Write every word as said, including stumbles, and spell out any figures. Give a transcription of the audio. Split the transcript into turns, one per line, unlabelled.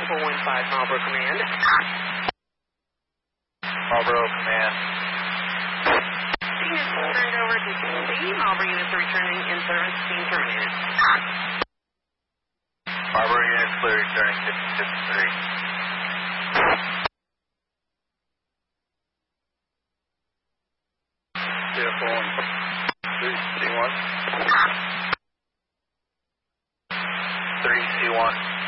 four one five Marlboro Command.
Marlboro Command.
Units turned over to C. Marlboro units are returning in service. Being terminated.
Marlboro units clear returning fifty fifty-three.
Yeah, four one three C one.
three C one.